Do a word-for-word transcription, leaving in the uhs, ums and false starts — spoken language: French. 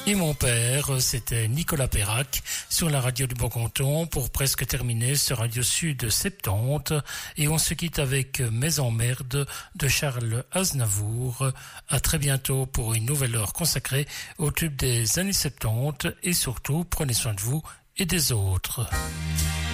Et mon père, c'était Nicolas Perrac sur la radio du Bon-Canton pour presque terminer ce Radio Sud soixante-dix. Et on se quitte avec Mes emmerdes de Charles Aznavour. À très bientôt pour une nouvelle heure consacrée au tube des années soixante-dix et surtout prenez soin de vous et des autres.